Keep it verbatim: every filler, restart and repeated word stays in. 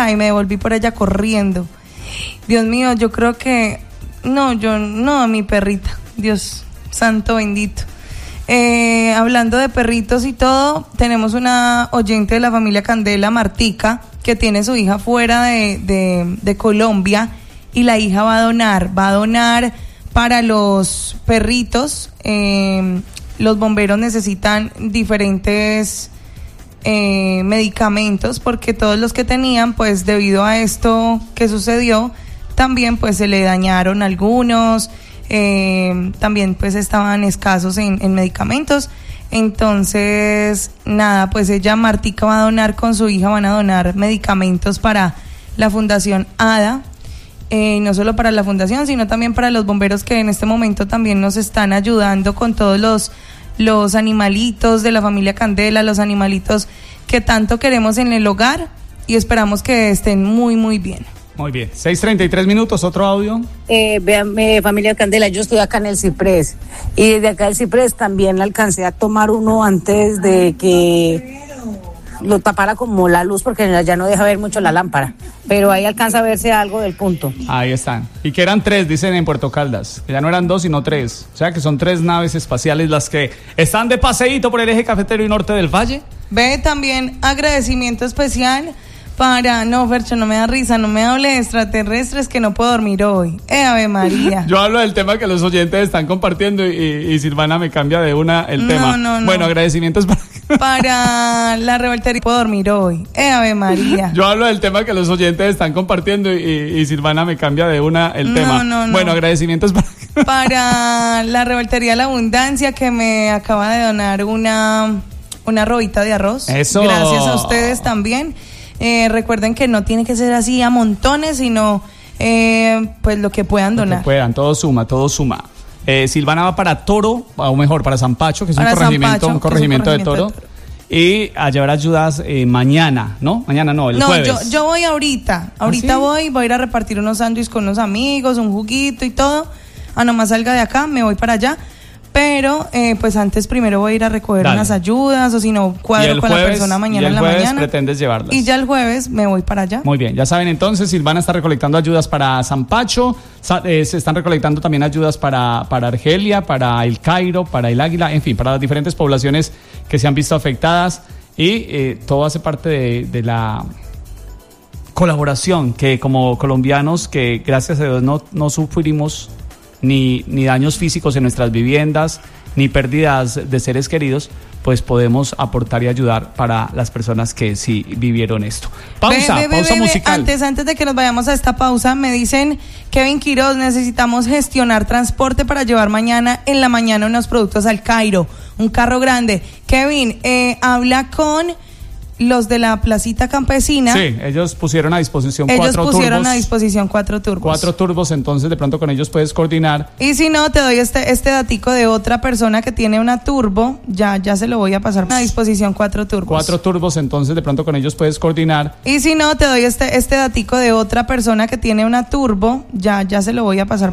perrita y me devolví por ella corriendo. Dios mío, yo creo que, no, yo, no, mi perrita, Dios santo bendito. Eh, hablando de perritos y todo, tenemos una oyente de la familia Candela, Martica, que tiene su hija fuera de, de, de Colombia y la hija va a donar, va a donar para los perritos. Eh, los bomberos necesitan diferentes eh, medicamentos porque todos los que tenían, pues debido a esto que sucedió, también pues se le dañaron algunos. Eh, también pues estaban escasos en, en medicamentos. Entonces nada, pues ella, Martica, va a donar con su hija, van a donar medicamentos para la Fundación ADA, eh, no solo para la fundación sino también para los bomberos que en este momento también nos están ayudando con todos los, los animalitos de la familia Candela, los animalitos que tanto queremos en el hogar y esperamos que estén muy muy bien. Muy bien, seis treinta y tres minutos, otro audio. Eh, vean, eh, familia Candela, yo estoy acá en el Ciprés y desde acá del Ciprés también alcancé a tomar uno antes de que lo tapara como la luz porque ya no deja ver mucho la lámpara, pero ahí alcanza a verse algo del punto. Ahí están, y que eran tres, dicen en Puerto Caldas, que ya no eran dos sino tres, o sea que son tres naves espaciales las que están de paseíto por el eje cafetero y norte del valle. Ve, también agradecimiento especial para, no, Fercho, no me da risa, no me hable de extraterrestres que no puedo dormir hoy. Eh, Ave María. Yo hablo del tema que los oyentes están compartiendo y, y Silvana me cambia de una el no, tema. No, no. Bueno, agradecimientos para... para la revoltería, puedo dormir hoy. Eh, Ave María. Yo hablo del tema que los oyentes están compartiendo y, y Silvana me cambia de una el no, tema. No, no. Bueno, agradecimientos para... para la revoltería La Abundancia, que me acaba de donar una, una robita de arroz. Eso. Gracias a ustedes también. Eh, recuerden que no tiene que ser así a montones, sino eh, pues lo que puedan donar. Lo que puedan, todo suma, todo suma. Eh, Silvana va para Toro, o mejor, para Zampacho, que es para un corregimiento, Zampacho, un corregimiento, un de, corregimiento toro, de Toro. Y a llevar ayudas eh, mañana, ¿no? Mañana no, el no, jueves. No, yo, yo voy ahorita. Ahorita ¿Ah, sí? voy, voy a ir a repartir unos sándwiches con unos amigos, un juguito y todo. Ah, nomás salga de acá, me voy para allá. Pero, eh, pues antes primero voy a ir a recoger Dale. unas ayudas, o si no, cuadro con jueves, la persona mañana en la jueves mañana. pretendes llevarlas. Y ya el jueves me voy para allá. Muy bien, ya saben entonces, Silvana está recolectando ayudas para Zampacho, eh, se están recolectando también ayudas para, para Argelia, para El Cairo, para El Águila, en fin, para las diferentes poblaciones que se han visto afectadas y eh, todo hace parte de, de la colaboración que como colombianos, que gracias a Dios no, no sufrimos Ni, ni daños físicos en nuestras viviendas, ni pérdidas de seres queridos, pues podemos aportar y ayudar para las personas que sí vivieron esto. Pausa, ve, ve, pausa ve, musical. Antes, antes de que nos vayamos a esta pausa, me dicen, Kevin Quiroz, necesitamos gestionar transporte para llevar mañana en la mañana unos productos al Cairo, un carro grande. Kevin, eh, habla con los de la placita campesina. Sí, ellos pusieron a disposición ellos cuatro turbos. Ellos pusieron a disposición cuatro turbos. Cuatro turbos, entonces de pronto con ellos puedes coordinar. Y si no, te doy este este datico de otra persona que tiene una turbo, ya ya se lo voy a pasar a disposición cuatro turbos. Cuatro turbos, entonces de pronto con ellos puedes coordinar. Y si no, te doy este este datico de otra persona que tiene una turbo, ya ya se lo voy a pasar.